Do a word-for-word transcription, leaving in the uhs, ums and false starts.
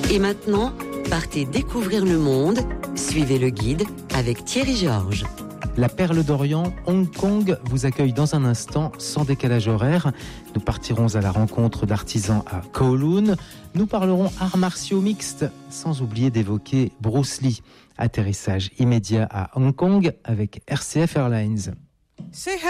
Et maintenant, partez découvrir le monde. Suivez le guide avec Thierry Georges. La Perle d'Orient, Hong Kong, vous accueille dans un instant sans décalage horaire. Nous partirons à la rencontre d'artisans à Kowloon. Nous parlerons arts martiaux mixtes, sans oublier d'évoquer Bruce Lee. Atterrissage immédiat à Hong Kong avec R C F Airlines.